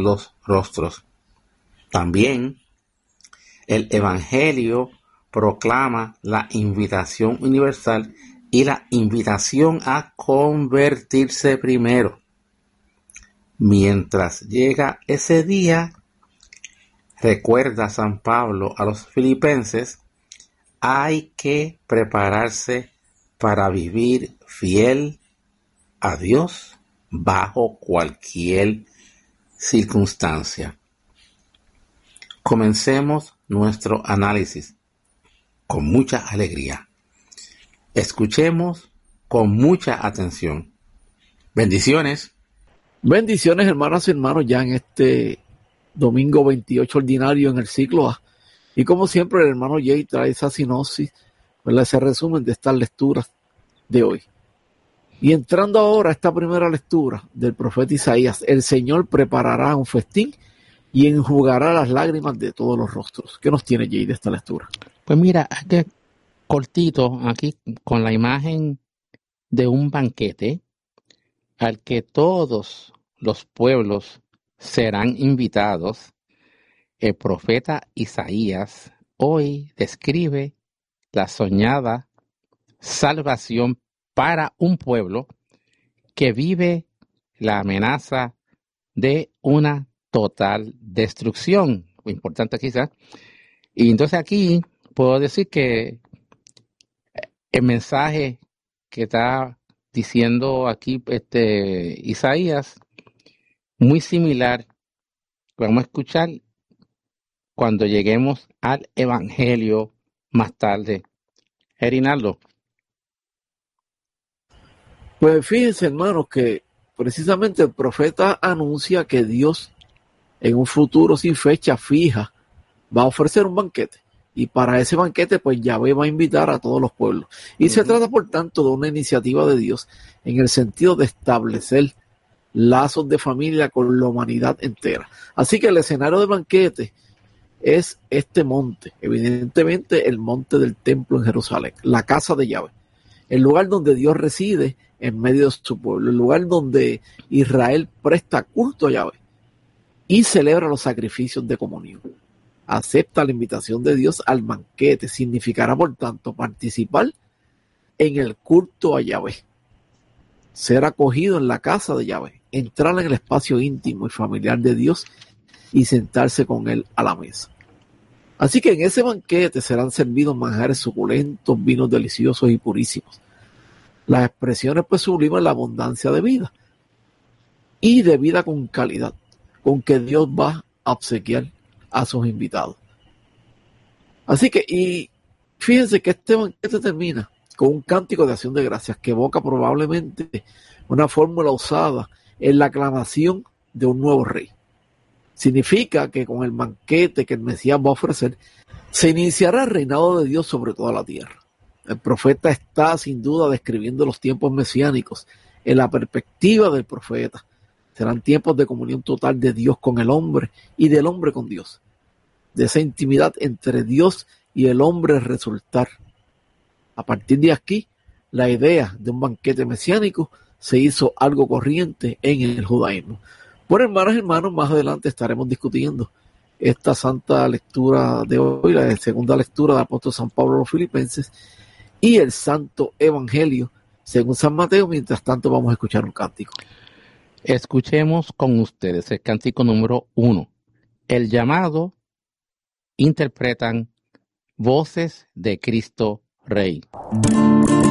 los rostros. También el Evangelio proclama la invitación universal y la invitación a convertirse primero. Mientras llega ese día, recuerda San Pablo a los filipenses, hay que prepararse para vivir fiel a Dios bajo cualquier circunstancia. Comencemos nuestro análisis con mucha alegría. Escuchemos con mucha atención. Bendiciones. Bendiciones, hermanas y hermanos, ya en este domingo 28 ordinario en el ciclo A. Y como siempre, el hermano Jay trae esa sinopsis, ¿verdad? Ese resumen de estas lecturas de hoy. Y entrando ahora a esta primera lectura del profeta Isaías, el Señor preparará un festín y enjugará las lágrimas de todos los rostros. ¿Qué nos tiene Jay de esta lectura? Pues mira, aquí cortito, aquí con la imagen de un banquete al que todos los pueblos serán invitados. El profeta Isaías hoy describe la soñada salvación para un pueblo que vive la amenaza de una total destrucción. Lo importante quizás. Y entonces aquí puedo decir que el mensaje que está diciendo aquí Isaías, muy similar, vamos a escuchar cuando lleguemos al Evangelio más tarde. Erinaldo. Pues fíjense, hermanos, que precisamente el profeta anuncia que Dios en un futuro sin fecha fija va a ofrecer un banquete. Y para ese banquete, pues Yahvé va a invitar a todos los pueblos. Y se trata, por tanto, de una iniciativa de Dios en el sentido de establecer lazos de familia con la humanidad entera. Así que el escenario del banquete es este monte, evidentemente el monte del templo en Jerusalén, la casa de Yahvé, el lugar donde Dios reside en medio de su pueblo, el lugar donde Israel presta culto a Yahvé y celebra los sacrificios de comunión. Acepta la invitación de Dios al banquete, significará por tanto participar en el culto a Yahvé, ser acogido en la casa de Yahvé, entrar en el espacio íntimo y familiar de Dios y sentarse con él a la mesa. Así que en ese banquete serán servidos manjares suculentos, vinos deliciosos y purísimos. Las expresiones pues subliman la abundancia de vida y de vida con calidad, con que Dios va a obsequiar a sus invitados. Así que, y fíjense que este banquete termina con un cántico de acción de gracias que evoca probablemente una fórmula usada en la aclamación de un nuevo rey. Significa que con el banquete que el Mesías va a ofrecer, se iniciará el reinado de Dios sobre toda la tierra. El profeta está sin duda describiendo los tiempos mesiánicos en la perspectiva del profeta. Serán tiempos de comunión total de Dios con el hombre y del hombre con Dios. De esa intimidad entre Dios y el hombre resultar. A partir de aquí, la idea de un banquete mesiánico se hizo algo corriente en el judaísmo. Bueno, hermanas y hermanos, más adelante estaremos discutiendo esta santa lectura de hoy, la segunda lectura del apóstol San Pablo a los Filipenses y el santo evangelio según San Mateo. Mientras tanto, vamos a escuchar un cántico. Escuchemos con ustedes el cántico número 1. El llamado interpretan Voces de Cristo Rey.